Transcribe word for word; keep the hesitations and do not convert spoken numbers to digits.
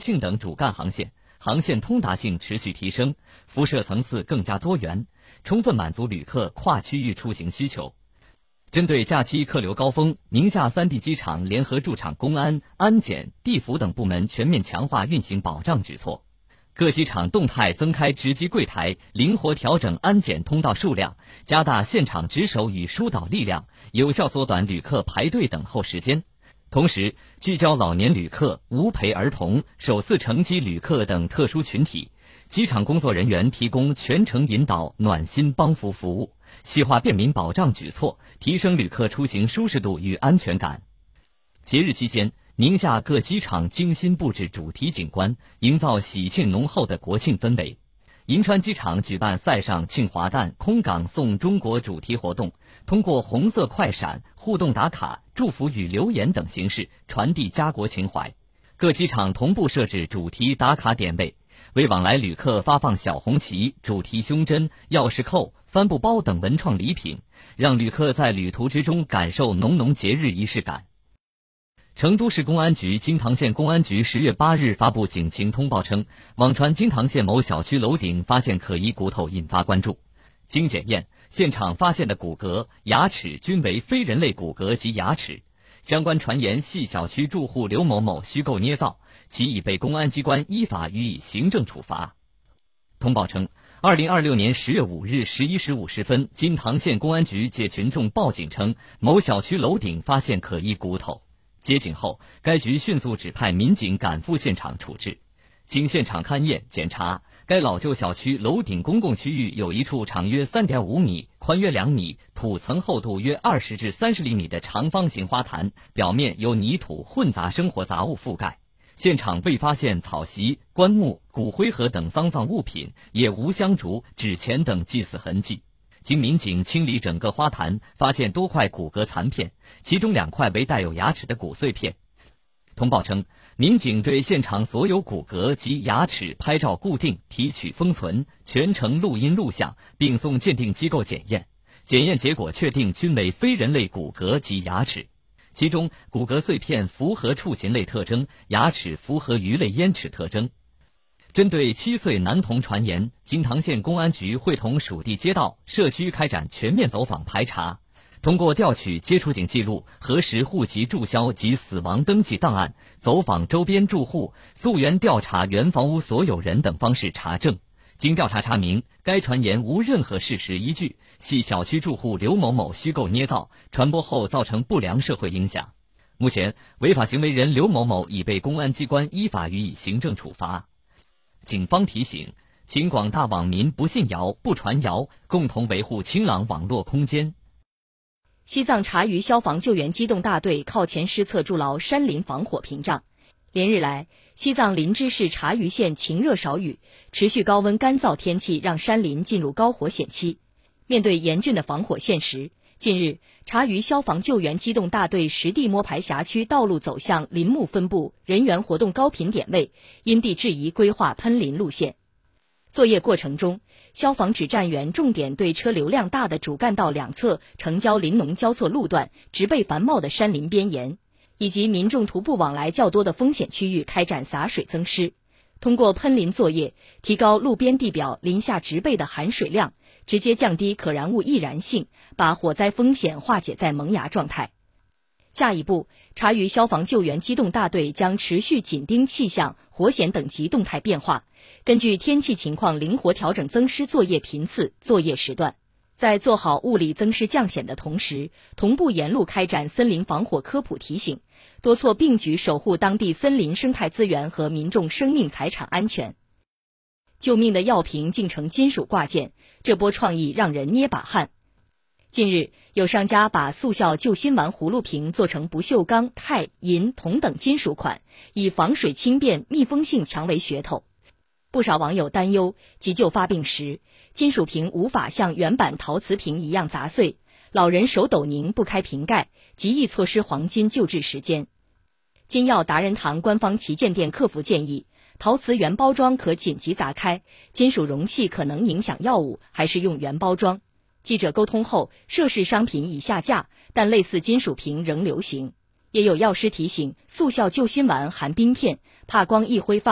庆等主干航线，航线通达性持续提升，辐射层次更加多元，充分满足旅客跨区域出行需求。针对假期客流高峰，宁夏三地机场联合驻场公安、安检、地服等部门全面强化运行保障举措。各机场动态增开值机柜台，灵活调整安检通道数量，加大现场值守与疏导力量，有效缩短旅客排队等候时间。同时，聚焦老年旅客、无陪儿童、首次乘机旅客等特殊群体，机场工作人员提供全程引导、暖心帮扶服务，细化便民保障举措，提升旅客出行舒适度与安全感。节日期间，宁夏各机场精心布置主题景观，营造喜庆浓厚的国庆氛围。银川机场举办塞上庆华诞、空港送中国主题活动，通过红色快闪、互动打卡、祝福语留言等形式传递家国情怀。各机场同步设置主题打卡点位，为往来旅客发放小红旗、主题胸针、钥匙扣、帆布包等文创礼品，让旅客在旅途之中感受浓浓节日仪式感。成都市公安局金堂县公安局十月八日发布警情通报称，网传金堂县某小区楼顶发现可疑骨头，引发关注。经检验，现场发现的骨骼、牙齿均为非人类骨骼及牙齿，相关传言系小区住户刘某某虚构捏造，其已被公安机关依法予以行政处罚。通报称，二零二六年十月五日十一时五十分，金堂县公安局接群众报警称，某小区楼顶发现可疑骨头。接警后，该局迅速指派民警赶赴现场处置。经现场勘验检查，该老旧小区楼顶公共区域有一处长约 三点五米、宽约两米、土层厚度约二十至三十厘米的长方形花坛，表面由泥土混杂生活杂物覆盖。现场未发现草席、棺木、骨灰盒等丧葬物品，也无香烛、纸钱等祭祀痕迹。经民警清理整个花坛，发现多块骨骼残片，其中两块为带有牙齿的骨碎片。通报称，民警对现场所有骨骼及牙齿拍照固定、提取封存，全程录音录像，并送鉴定机构检验。检验结果确定均为非人类骨骼及牙齿，其中骨骼碎片符合畜禽类特征，牙齿符合鱼类咽齿特征。针对七岁男童传言，金堂县公安局会同属地街道、社区开展全面走访排查，通过调取接触警记录、核实户籍注销及死亡登记档案、走访周边住户、溯源调查原房屋所有人等方式查证。经调查查明，该传言无任何事实依据，系小区住户刘某某虚构捏造，传播后造成不良社会影响。目前，违法行为人刘某某已被公安机关依法予以行政处罚。警方提醒，请广大网民不信谣、不传谣，共同维护清朗网络空间。 西藏察隅消防救援机动大队靠前施策筑牢山林防火屏障。连日来，西藏林芝市察隅县晴热少雨，持续高温干燥天气让山林进入高火险期。面对严峻的防火现实，近日，察隅消防救援机动大队实地摸排辖区道路走向林木分布、人员活动高频点位，因地制宜规划喷林路线。作业过程中，消防指战员重点对车流量大的主干道两侧城郊林农交错路段、植被繁茂的山林边沿，以及民众徒步往来较多的风险区域开展洒水增湿。通过喷林作业，提高路边地表林下植被的含水量，直接降低可燃物易燃性，把火灾风险化解在萌芽状态。下一步，察隅消防救援机动大队将持续紧盯气象、火险等级动态变化，根据天气情况灵活调整增湿作业频次、作业时段。在做好物理增湿降险的同时，同步沿路开展森林防火科普提醒，多措并举守护当地森林生态资源和民众生命财产安全。救命的药瓶竟成金属挂件，这波创意让人捏把汗。近日，有商家把速效救心丸葫芦瓶做成不锈钢、钛、银、铜等金属款，以防水轻便、密封性强为噱头。不少网友担忧，急救发病时，金属瓶无法像原版陶瓷瓶一样砸碎，老人手抖拧不开瓶盖，极易错失黄金救治时间。金药达人堂官方旗舰店客服建议，陶瓷原包装可紧急砸开，金属容器可能影响药物，还是用原包装。记者沟通后，涉事商品已下架，但类似金属瓶仍流行。也有药师提醒，速效救心丸含冰片，怕光一挥发